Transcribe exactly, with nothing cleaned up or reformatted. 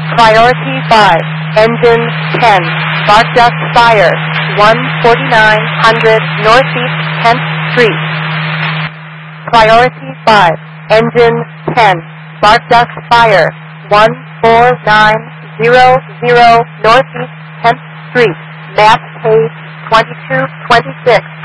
Priority five, engine ten, spark duct fire, one forty-nine hundred Northeast tenth Street. Priority five, engine ten, spark duct fire, one four nine zero zero Northeast tenth Street, map page twenty-two twenty-six.